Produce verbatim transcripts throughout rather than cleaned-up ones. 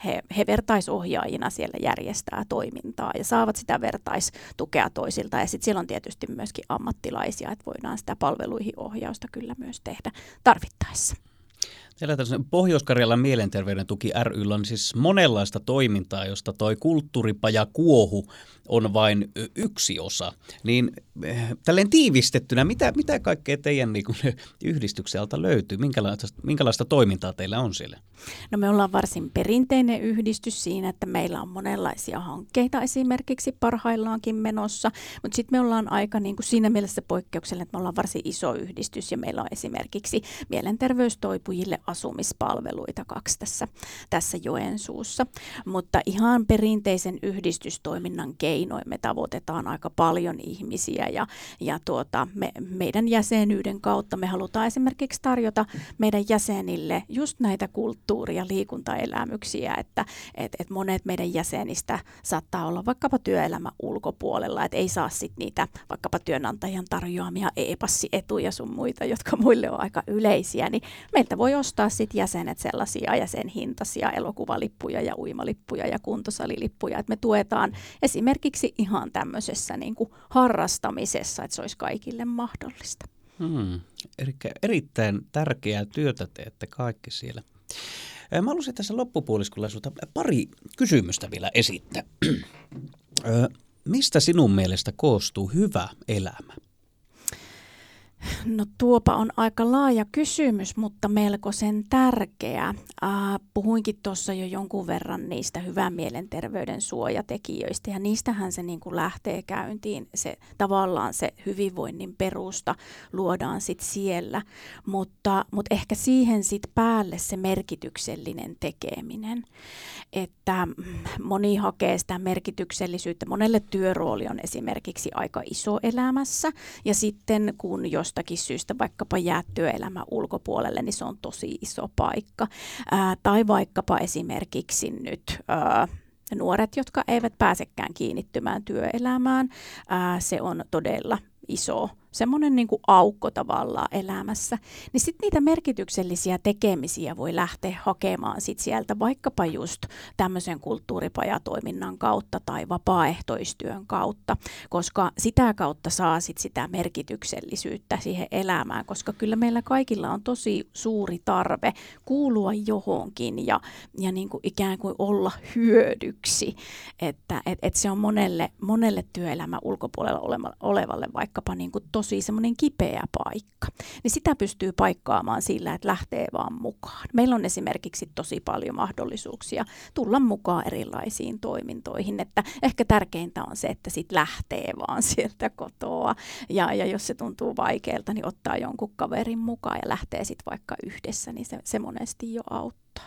he, he vertaisohjaajina siellä järjestää toimintaa ja saavat sitä vertaistukea toisilta. Ja sitten siellä on tietysti myöskin ammattilaisia, että voidaan sitä palveluihin ohjausta kyllä myös tehdä tarvittaessa. Teillä Pohjois-Karjalan mielenterveyden tuki ry:llä on siis monenlaista toimintaa, josta toi kulttuuripaja Kuohu on vain yksi osa. Niin tälleen tiivistettynä, mitä, mitä kaikkea teidän niin kuin, yhdistyksen alta löytyy? Minkälaista, minkälaista toimintaa teillä on siellä? No me ollaan varsin perinteinen yhdistys siinä, että meillä on monenlaisia hankkeita esimerkiksi parhaillaankin menossa, mutta sitten me ollaan aika niin kuin siinä mielessä poikkeuksellinen, että me ollaan varsin iso yhdistys ja meillä on esimerkiksi mielenterveystoipujille asumispalveluita kaksi tässä, tässä Joensuussa, mutta ihan perinteisen yhdistystoiminnan keinoin me tavoitetaan aika paljon ihmisiä ja, ja tuota, me, meidän jäsenyyden kautta me halutaan esimerkiksi tarjota meidän jäsenille just näitä kulttuuri- ja liikuntaelämyksiä, että et, et monet meidän jäsenistä saattaa olla vaikkapa työelämän ulkopuolella, että ei saa sit niitä vaikkapa työnantajan tarjoamia e-passietuja sun muita, jotka muille on aika yleisiä, niin meiltä voi ostaa sitten jäsenet sellaisia jäsenhintaisia elokuvalippuja ja uimalippuja ja kuntosalilippuja, että me tuetaan esimerkiksi ihan tämmöisessä niin kuin harrastamisessa, että se olisi kaikille mahdollista. Hmm. Erittäin tärkeää työtä teette kaikki siellä. Mä haluaisin tässä loppupuoliskolla sinulta pari kysymystä vielä esittää. Mistä sinun mielestä koostuu hyvä elämä? No tuopa on aika laaja kysymys, mutta melkoisen tärkeä. Äh, puhuinkin tuossa jo jonkun verran niistä hyvän mielenterveyden suojatekijöistä ja niistähän se niin kuin lähtee käyntiin. Se, tavallaan se hyvinvoinnin perusta luodaan sitten siellä, mutta, mutta ehkä siihen sitten päälle se merkityksellinen tekeminen. Että moni hakee sitä merkityksellisyyttä. Monelle työrooli on esimerkiksi aika iso elämässä ja sitten kun jostakin syystä vaikkapa jää työelämän ulkopuolelle, niin se on tosi iso paikka. Ää, tai vaikkapa esimerkiksi nyt ää, nuoret, jotka eivät pääsekään kiinnittymään työelämään, ää, se on todella iso semmoinen niin kuin aukko tavallaan elämässä, niin sitten niitä merkityksellisiä tekemisiä voi lähteä hakemaan sit sieltä vaikkapa just tämmöisen kulttuuripajatoiminnan kautta tai vapaaehtoistyön kautta, koska sitä kautta saa sit sitä merkityksellisyyttä siihen elämään, koska kyllä meillä kaikilla on tosi suuri tarve kuulua johonkin ja, ja niin kuin ikään kuin olla hyödyksi, että et, et se on monelle, monelle työelämän ulkopuolella olevalle vaikkapa niin kuin tosi semmoinen kipeä paikka, niin sitä pystyy paikkaamaan sillä, että lähtee vaan mukaan. Meillä on esimerkiksi tosi paljon mahdollisuuksia tulla mukaan erilaisiin toimintoihin, että ehkä tärkeintä on se, että sit lähtee vaan sieltä kotoa ja, ja jos se tuntuu vaikealta, niin ottaa jonkun kaverin mukaan ja lähtee sitten vaikka yhdessä, niin se, se monesti jo auttaa.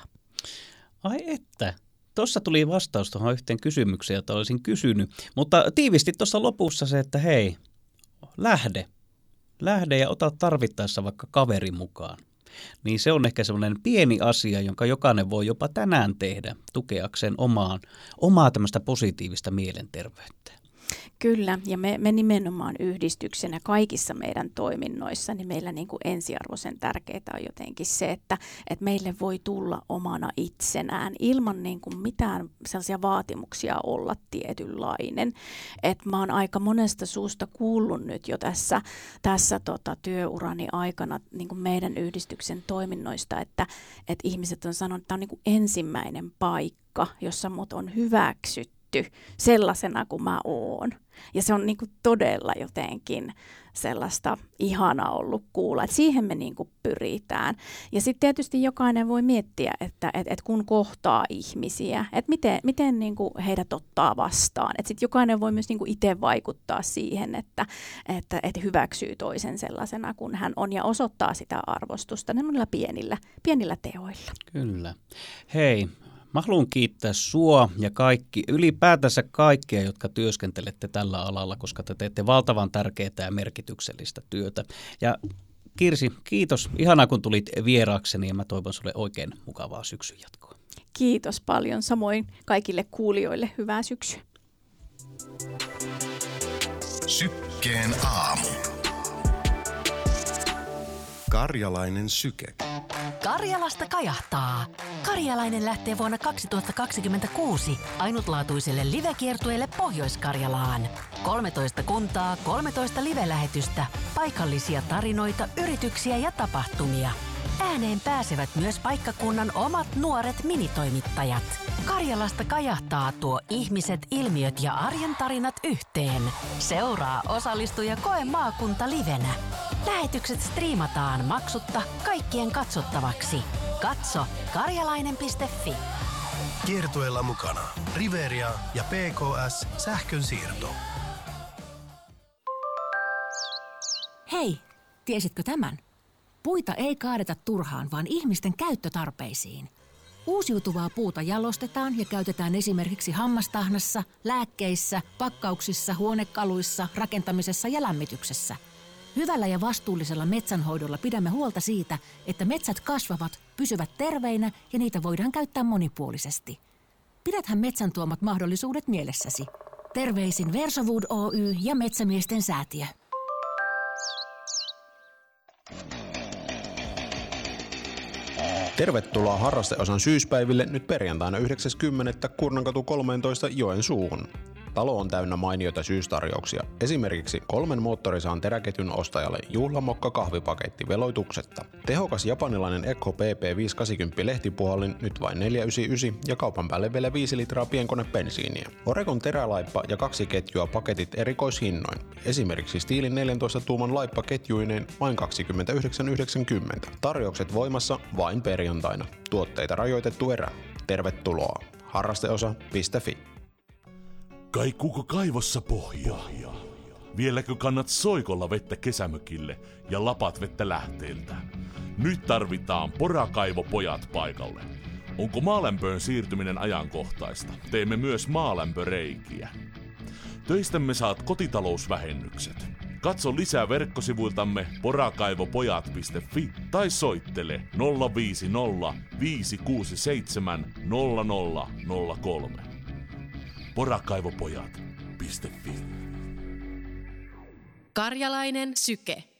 Ai että. Tuossa tuli vastaus tuohon yhteen kysymykseen, jota olisin kysynyt, mutta tiivisti tuossa lopussa se, että hei, lähde. Lähde ja ota tarvittaessa vaikka kaveri mukaan. Niin se on ehkä semmoinen pieni asia, jonka jokainen voi jopa tänään tehdä tukeakseen omaan, omaa tämmöistä positiivista mielenterveyttä. Kyllä, ja me, me nimenomaan yhdistyksenä kaikissa meidän toiminnoissa, niin meillä niin kuin ensiarvoisen tärkeää on jotenkin se, että, että meille voi tulla omana itsenään ilman niin kuin mitään sellaisia vaatimuksia olla tietynlainen. Et mä oon aika monesta suusta kuullut nyt jo tässä, tässä tota työurani aikana niin kuin meidän yhdistyksen toiminnoista, että, että ihmiset on sanonut, että tämä on niin kuin ensimmäinen paikka, jossa mut on hyväksytty sellaisena kuin mä oon. Ja se on niinku todella jotenkin sellaista ihanaa ollut kuulla, että siihen me niinku pyritään. Ja sitten tietysti jokainen voi miettiä, että et, et kun kohtaa ihmisiä, että miten, miten niinku heidät ottaa vastaan. Että sitten jokainen voi myös niinku itse vaikuttaa siihen, että et, et hyväksyy toisen sellaisena kuin hän on ja osoittaa sitä arvostusta näillä pienillä, pienillä teoilla. Kyllä. Hei. Mä haluan kiittää sua ja kaikki, ylipäätänsä kaikkia, jotka työskentelette tällä alalla, koska te teette valtavan tärkeää ja merkityksellistä työtä. Ja Kirsi, kiitos. Ihanaa, kun tulit vieraakseni ja mä toivon sulle oikein mukavaa syksyn jatkoa. Kiitos paljon. Samoin kaikille kuulijoille hyvää syksyä. Sykkeen aamu. Karjalainen syke. Karjalasta kajahtaa. Karjalainen lähtee vuonna kaksituhattakaksikymmentäkuusi ainutlaatuiselle livekiertueelle Pohjois-Karjalaan. kolmetoista kuntaa, kolmetoista live-lähetystä, paikallisia tarinoita, yrityksiä ja tapahtumia. Ääneen pääsevät myös paikkakunnan omat nuoret minitoimittajat. Karjalasta kajahtaa tuo ihmiset, ilmiöt ja arjen tarinat yhteen. Seuraa, osallistu ja koe maakunta livenä. Lähetykset striimataan maksutta kaikkien katsottavaksi. Katso karjalainen piste fi. Kiertueella mukana Riveria ja P K S Sähkönsiirto. Hei, tiesitkö tämän? Puita ei kaadeta turhaan, vaan ihmisten käyttötarpeisiin. Uusiutuvaa puuta jalostetaan ja käytetään esimerkiksi hammastahnassa, lääkkeissä, pakkauksissa, huonekaluissa, rakentamisessa ja lämmityksessä. Hyvällä ja vastuullisella metsänhoidolla pidämme huolta siitä, että metsät kasvavat, pysyvät terveinä ja niitä voidaan käyttää monipuolisesti. Pidäthän metsän tuomat mahdollisuudet mielessäsi. Terveisin Versowood Oy ja Metsämiesten säätiö. Tervetuloa harrasteosan syyspäiville nyt perjantaina yhdeksäs kymmenettä Kurnankatu kolmetoista Joensuuhun. Talo on täynnä mainioita syystarjouksia. Esimerkiksi kolmen moottorisaan teräketjun ostajalle juhlamokka kahvipaketti veloituksetta. Tehokas japanilainen Ekko P P viisisataakahdeksankymmentä lehtipuhallin nyt vain neljä yhdeksänkymmentäyhdeksän ja kaupan päälle vielä viisi litraa pienkone bensiiniä. Oregon terälaippa ja kaksi ketjua paketit erikoishinnoin. Esimerkiksi Stiilin neljäntoista tuuman laippa ketjuineen vain kaksikymmentäyhdeksän yhdeksänkymmentä. Tarjoukset voimassa vain perjantaina. Tuotteita rajoitettu erä. Tervetuloa. harrasteosa piste fi. Kaikuuko kaivossa pohjaa? Vieläkö kannat soikolla vettä kesämökille ja lapat vettä lähteiltä? Nyt tarvitaan porakaivopojat paikalle. Onko maalämpöön siirtyminen ajankohtaista? Teemme myös maalämpöreikiä. Töistämme saat kotitalousvähennykset. Katso lisää verkkosivuiltamme porakaivopojat piste fi tai soittele nolla viisi nolla viisi kuusi seitsemän nolla nolla nolla kolme. porakaivopojat piste fi. Karjalainen syke.